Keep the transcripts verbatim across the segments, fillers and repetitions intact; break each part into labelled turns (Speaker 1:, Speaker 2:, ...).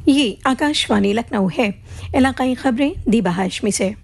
Speaker 1: ये आकाशवाणी लखनऊ है। इलाकाई खबरें दीबा हाशमी से।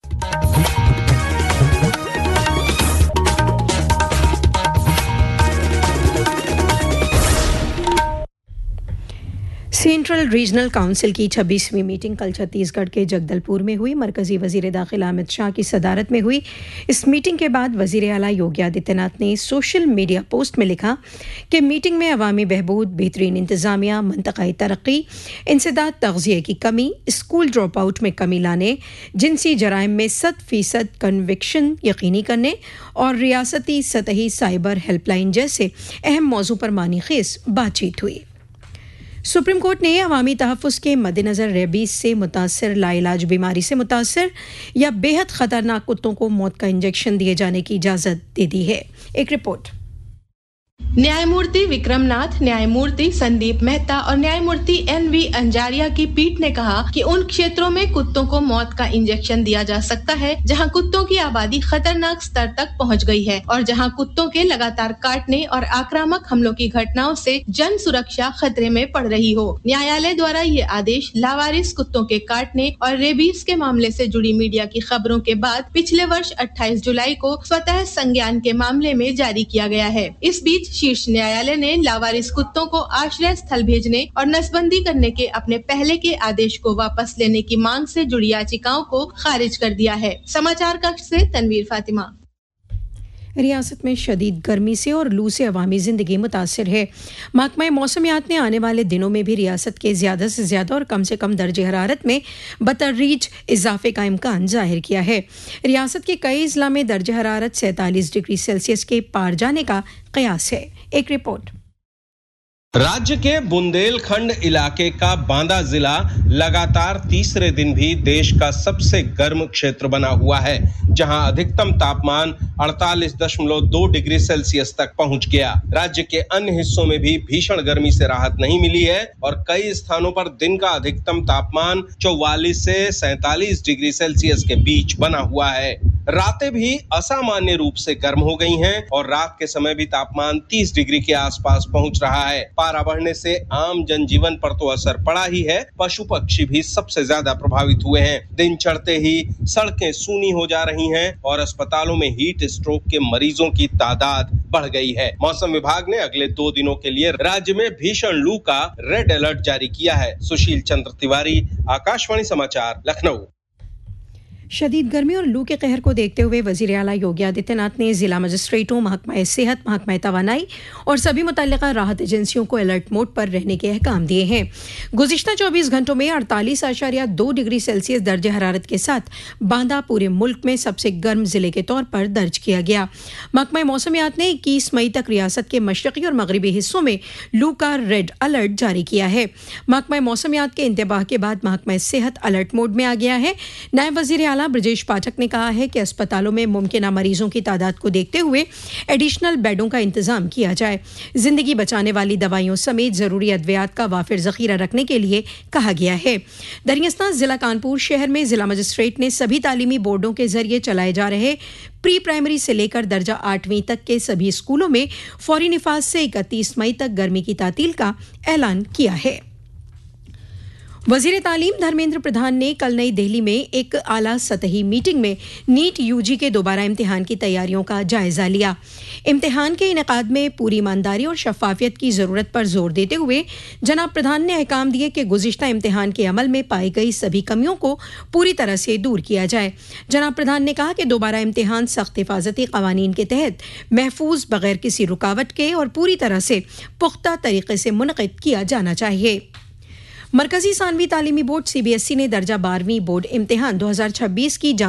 Speaker 1: सेंट्रल रीजनल काउंसिल की छब्बीसवीं मीटिंग कल छत्तीसगढ़ के जगदलपुर में हुई। मरकजी वजीर दाखिला अमित शाह की सदारत में हुई इस मीटिंग के बाद वजीर आला योगी आदित्यनाथ ने सोशल मीडिया पोस्ट में लिखा कि मीटिंग में अवामी बहबूद, बेहतरीन इंतजामिया, मंतकाई तरक्की, इंसदाद तग़ज़िये की कमी, स्कूल ड्रॉप आउट में कमी लाने, जिनसी जराइम में सत फीसद कन्विक्शन यकीनी करने और रियासती सतही साइबर हेल्पलाइन जैसे अहम मौजू पर मानीखेज बातचीत हुई। सुप्रीम कोर्ट ने अवामी तहफ़्फ़ुज़ के मद्देनज़र रेबीज़ से मुतासिर लाइलाज बीमारी से मुतासिर या बेहद ख़तरनाक कुत्तों को मौत का इंजेक्शन दिए जाने की इजाज़त दे दी है। एक रिपोर्ट।
Speaker 2: न्यायमूर्ति विक्रमनाथ, न्यायमूर्ति संदीप मेहता और न्यायमूर्ति एन वी अंजारिया की पीठ ने कहा कि उन क्षेत्रों में कुत्तों को मौत का इंजेक्शन दिया जा सकता है जहां कुत्तों की आबादी खतरनाक स्तर तक पहुंच गई है और जहां कुत्तों के लगातार काटने और आक्रामक हमलों की घटनाओं से जन सुरक्षा खतरे में पड़ रही हो। न्यायालय द्वारा ये आदेश लावारिस कुत्तों के काटने और रेबीज के मामले से जुड़ी मीडिया की खबरों के बाद पिछले वर्ष अट्ठाईस जुलाई को स्वतः संज्ञान के मामले में जारी किया गया है। इस बीच शीर्ष न्यायालय ने लावारिस कुत्तों को आश्रय स्थल भेजने और नसबंदी करने के अपने पहले के आदेश को वापस लेने की मांग से जुड़ी याचिकाओं को खारिज कर दिया है। समाचार कक्ष से तनवीर फातिमा।
Speaker 1: रियासत में शदीद गर्मी से और लू से अवामी ज़िंदगी मुतासिर है। महकमा मौसमियात ने आने वाले दिनों में भी रियासत के ज़्यादा से ज़्यादा और कम से कम दर्जे हरारत में बतदरीज इजाफे का इम्कान जाहिर किया है। रियासत के कई अजला में दर्जे हरारत सैंतालीस डिग्री सेल्सियस के पार जाने का कयास है। एक रिपोर्ट।
Speaker 3: राज्य के बुंदेलखंड इलाके का बांदा जिला लगातार तीसरे दिन भी देश का सबसे गर्म क्षेत्र बना हुआ है, जहां अधिकतम तापमान अड़तालीस दशमलव दो डिग्री सेल्सियस तक पहुंच गया। राज्य के अन्य हिस्सों में भी भीषण गर्मी से राहत नहीं मिली है और कई स्थानों पर दिन का अधिकतम तापमान चौवालीस से सैंतालीस डिग्री सेल्सियस के बीच बना हुआ है। रातें भी असामान्य रूप से गर्म हो गई हैं और रात के समय भी तापमान तीस डिग्री के आसपास पहुंच रहा है। पारा बढ़ने से आम जनजीवन पर तो असर पड़ा ही है, पशु पक्षी भी सबसे ज्यादा प्रभावित हुए हैं। दिन चढ़ते ही सड़कें सूनी हो जा रही हैं और अस्पतालों में हीट स्ट्रोक के मरीजों की तादाद बढ़ गई है। मौसम विभाग ने अगले दो दिनों के लिए राज्य में भीषण लू का रेड अलर्ट जारी किया है। सुशील चंद्र तिवारी, आकाशवाणी समाचार, लखनऊ।
Speaker 1: शदीद गर्मी और लू के कहर को देखते हुए वजीर आला योगी आदित्यनाथ ने जिला मजिस्ट्रेटों, महकमा सेहत, महकमा तवानाई और सभी मुतल्लिका राहत एजेंसियों को अलर्ट मोड पर रहने के अहकाम दिए हैं। गुज़िश्ता चौबीस घंटों में अड़तालीस आशारिया दो डिग्री सेल्सियस दर्ज हरारत के साथ बांदा पूरे मुल्क में सबसे गर्म जिले के तौर पर दर्ज किया गया। महकमा मौसमियात ने इक्कीस मई तक रियासत के मशरकी और मगरबी हिस्सों में लू का रेड अलर्ट जारी किया है। महकमा मौसमियात के इंतबाह के बाद महकमा सेहत अलर्ट मोड में आ गया है। नायब वजीर आला ब्रजेश पाठक ने कहा है कि अस्पतालों में मुमकिन मरीजों की तादाद को देखते हुए एडिशनल बेडों का इंतजाम किया जाए। जिंदगी बचाने वाली दवाइयों समेत जरूरी अद्वियात का वाफिर जखीरा रखने के लिए कहा गया है। दरियास्तान जिला कानपुर शहर में जिला मजिस्ट्रेट ने सभी तालीमी बोर्डों के जरिए चलाए जा रहे प्री प्राइमरी से लेकर दर्जा आठवीं तक के सभी स्कूलों में फौरी निफाज से इकतीस मई तक गर्मी की तातील का ऐलान किया है। वजीर तालीम धर्मेंद्र प्रधान ने कल नई दिल्ली में एक आला सतही मीटिंग में नीट यूजी के दोबारा इम्तिहान की तैयारियों का जायजा लिया। इम्तिहान के इनेकाद में पूरी ईमानदारी और शफाफियत की ज़रूरत पर जोर देते हुए जनाब प्रधान ने अहकाम दिए कि गुज़िश्ता इम्तिहान के अमल में पाई गई सभी कमियों को पूरी तरह से दूर किया जाए। जनाब प्रधान ने कहा कि दोबारा इम्तिहान सख्त हिफाजती कवानीन के तहत महफूज, बगैर किसी रुकावट के और पूरी तरह से पुख्ता तरीके से मुनक़िद किया जाना चाहिए। मरकजी सानवी तालीमी board C B S E ने दर्जा बारहवीं बोर्ड इम्तिहान दो हज़ार छब्बीस की